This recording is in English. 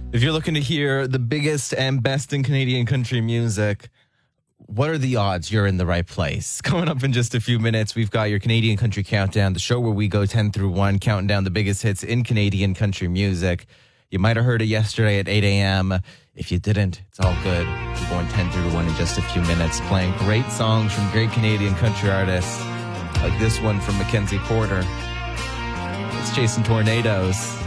If you're looking to hear the biggest and best in Canadian country music, what are the odds you're in the right place? Coming up in just a few minutes, we've got your Canadian Country Countdown, the show where we go 10 through 1, counting down the biggest hits in Canadian country music. You might have heard it yesterday at 8 a.m. If you didn't, it's all good. We're going 10 through 1 in just a few minutes, playing great songs from great Canadian country artists, like this one from Mackenzie Porter. It's Chasing Tornadoes.